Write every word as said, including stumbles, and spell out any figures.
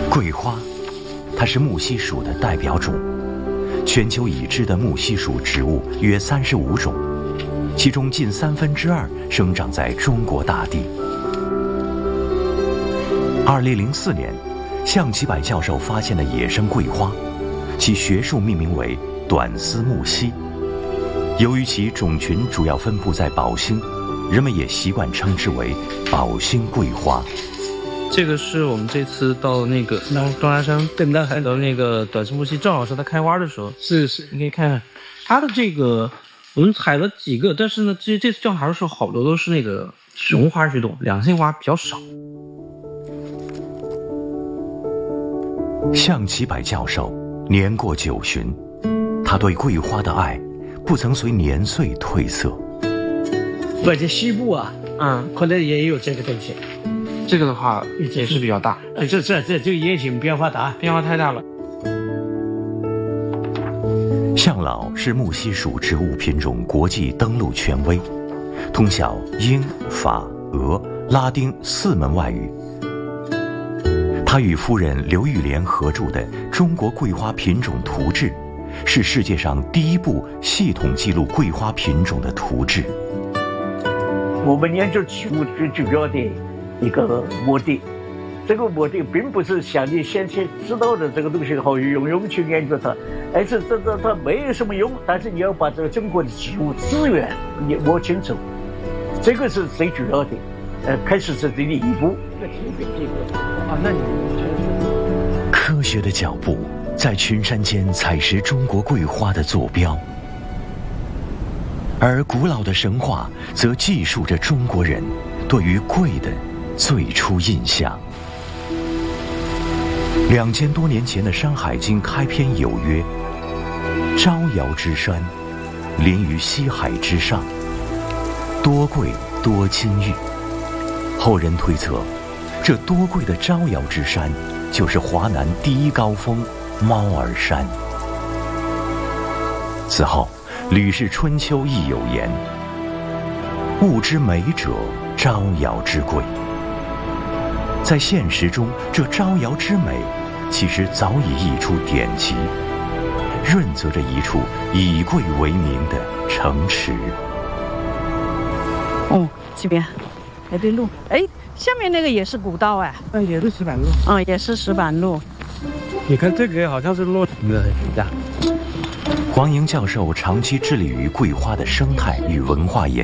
桂花，它是木犀属的代表种。全球已知的木犀属植物约三十五种，其中近三分之二生长在中国大地。二零零四年，向其柏教授发现了野生桂花，其学术命名为短丝木犀。由于其种群主要分布在宝兴，人们也习惯称之为宝兴桂花。 这个是我们这次到那个东拉山登到看到那个短丝木犀，正好是它开花的时候。 是是， 你可以看看它的这个，我们采了几个，但是呢，这这次正好的时候，好多都是那个雄花居多，两性花比较少。 向其柏教授年过九旬，他对桂花的爱不曾随年岁褪色。 而且西部啊， 嗯， 可能也有这个东西。 这个的话也是比较大， 呃，这这这这个野性变化大， 变化太大了。 向老是木犀属植物品种国际登录权威，通晓英、法、俄、拉丁四门外语。他与夫人刘玉莲合著的《中国桂花品种图志》，是世界上第一部系统记录桂花品种的图志。 我们研究植物最主要的一个目的，这个目的并不是像你先前知道的这个东西好有用去研究它，而是这这它没有什么用，但是你要把这个中国的植物资源你摸清楚，这个是最主要的。呃，开始是这第一步。 啊，那你科学的脚步在群山间采食中国桂花的坐标，而古老的神话则记述着中国人对于桂的最初印象。两千多年前的《山海经》开篇有曰：“招摇之山，临于西海之上，多桂多金玉。”后人推测，这多桂的招摇之山，就是华南第一高峰猫儿山。此后，《吕氏春秋》亦有言：“物之美者，招摇之贵。”在现实中，这招摇之美，其实早已溢出典籍，润泽着一处以桂为名的城池。 哦，这边还对路，哎，下面那个也是古道哎， 那也是石板路， 嗯，也是石板路。 你看这个好像是落成的，呀。 黄莹教授长期致力于桂花的生态与文化研